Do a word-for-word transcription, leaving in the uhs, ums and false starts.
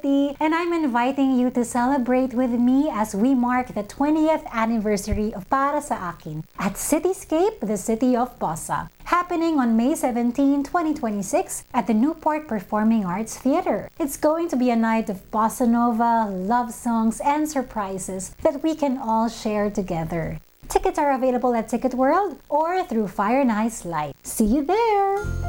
City, and I'm inviting you to celebrate with me as we mark the twentieth anniversary of Para Sa Akin at Cityscape, the City of Bossa, happening on May seventeenth, twenty twenty-six at the Newport Performing Arts Theater. It's going to be a night of bossa nova, love songs, and surprises that we can all share together. Tickets are available at Ticket World or through Fire and Ice Light. See you there!